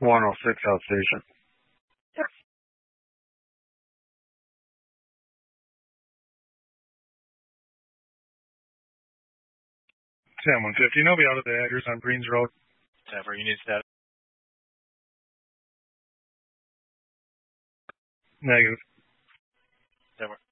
106 outstation. 10-150, nobody out of the address on Breens Road. 10-4, you need status. Negative. 10-4.